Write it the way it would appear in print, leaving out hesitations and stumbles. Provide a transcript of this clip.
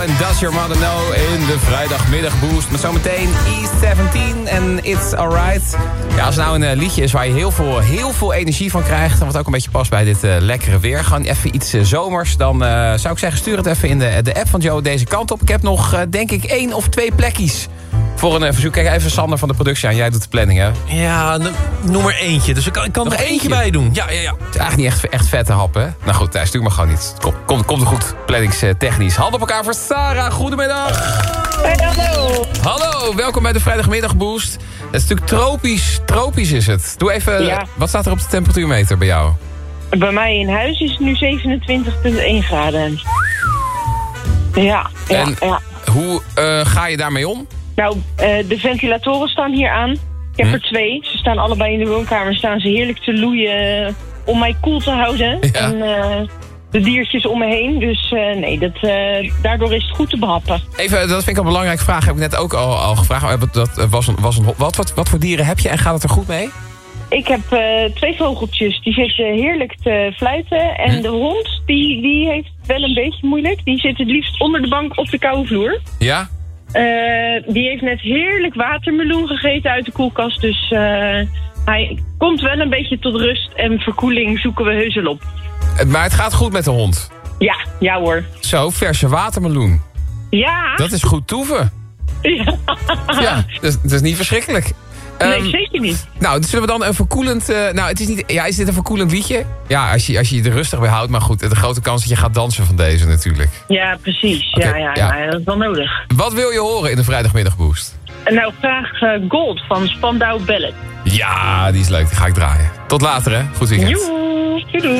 En Does Your Mother Know in de vrijdagmiddagboost. Met zometeen E17 en It's Alright. Ja, als het nou een liedje is waar je heel veel energie van krijgt... en wat ook een beetje past bij dit lekkere weer... gewoon even iets zomers, dan zou ik zeggen... stuur het even in de app van Joe deze kant op. Ik heb nog, denk ik, 1 of 2 plekjes... voor een verzoek. Kijk even Sander van de productie aan. Jij doet de planning, hè? Ja, noem maar eentje. Dus ik kan er eentje bij doen. Ja. Het is eigenlijk niet echt vette happen, hè? Nou goed, stuur maar gewoon niet. Komt er goed, planningstechnisch. Hand op elkaar voor Sarah. Goedemiddag. Hey, hallo. Hallo, welkom bij de vrijdagmiddagboost. Het is natuurlijk tropisch is het. Doe even, Ja. Wat staat er op de temperatuurmeter bij jou? Bij mij in huis is het nu 27,1 graden. Ja. Hoe ga je daarmee om? Nou, de ventilatoren staan hier aan. Ik heb er 2. Ze staan allebei in de woonkamer. Staan ze heerlijk te loeien om mij koel te houden. Ja. En de diertjes om me heen. Dus daardoor is het goed te behappen. Even, dat vind ik een belangrijke vraag. Heb ik net ook al gevraagd. Wat voor dieren heb je en gaat het er goed mee? Ik heb 2 vogeltjes. Die zitten heerlijk te fluiten. En de hond, die heeft het wel een beetje moeilijk. Die zit het liefst onder de bank op de koude vloer. Ja? Die heeft net heerlijk watermeloen gegeten uit de koelkast. Dus hij komt wel een beetje tot rust. En verkoeling zoeken we heus wel op. Maar het gaat goed met de hond? Ja hoor. Zo, verse watermeloen. Ja. Dat is goed toeven. Ja. Ja, dat is niet verschrikkelijk. Nee, zeker niet. Nou, zullen we dan een verkoelend... het is niet... Ja, is dit een verkoelend liedje? Ja, als je er rustig bij houdt. Maar goed, de grote kans dat je gaat dansen van deze natuurlijk. Ja, precies. Oké, Ja, dat is wel nodig. Wat wil je horen in de vrijdagmiddagboost? Nou, graag Gold van Spandau Ballet. Ja, die is leuk. Die ga ik draaien. Tot later, hè. Goed weekend. Joe, doei.